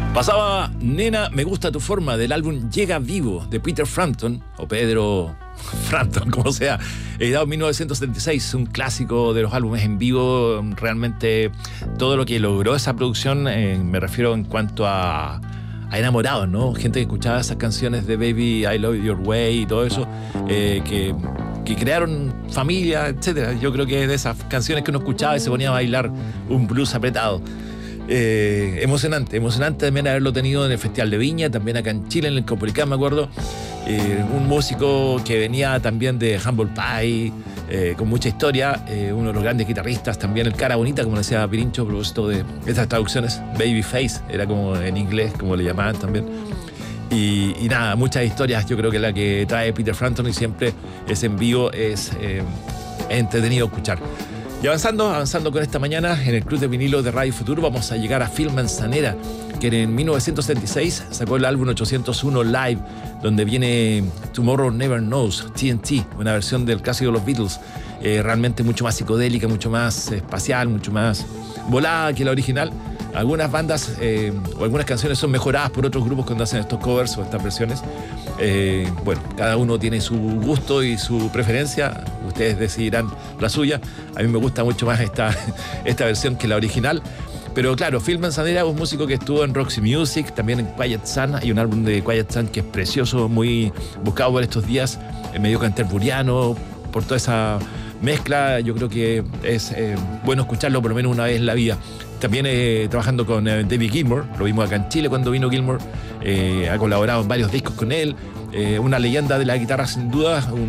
Pasaba Nena, me gusta tu forma, del álbum Llega Vivo, de Peter Frampton, o Pedro Frampton, como sea, editado en 1976, un clásico de los álbumes en vivo. Realmente todo lo que logró esa producción, me refiero en cuanto a enamorados, ¿no? Gente que escuchaba esas canciones de Baby, I Love Your Way y todo eso, que crearon familia, etcétera. Yo creo que de esas canciones que uno escuchaba y se ponía a bailar un blues apretado. Emocionante también haberlo tenido en el Festival de Viña, también acá en Chile, en el Caupolicán, me acuerdo. Un músico que venía también de Humble Pie, con mucha historia, uno de los grandes guitarristas, también el cara bonita, como decía Pirincho, a propósito de estas traducciones, Babyface, era como en inglés, como le llamaban también. Y nada, muchas historias. Yo creo que la que trae Peter Frampton y siempre es en vivo, es entretenido escuchar. Y avanzando con esta mañana, en el Club de Vinilo de Radio Futuro vamos a llegar a Phil Manzanera, que en 1976 sacó el álbum 801 Live, donde viene Tomorrow Never Knows, TNT, una versión del clásico de los Beatles, realmente mucho más psicodélica, mucho más espacial, mucho más volada que la original. Algunas bandas o algunas canciones son mejoradas por otros grupos cuando hacen estos covers o estas versiones. Bueno, cada uno tiene su gusto y su preferencia. Ustedes decidirán la suya. A mí me gusta mucho más esta versión que la original. Pero claro, Phil Manzanera es un músico que estuvo en Roxy Music, también en Quiet Sun. Hay un álbum de Quiet Sun que es precioso, muy buscado por estos días, medio canterburiano, por toda esa mezcla. Yo creo que es bueno escucharlo por lo menos una vez en la vida. También trabajando con David Gilmour, lo vimos acá en Chile cuando vino Gilmour, ha colaborado en varios discos con él, una leyenda de la guitarra sin duda,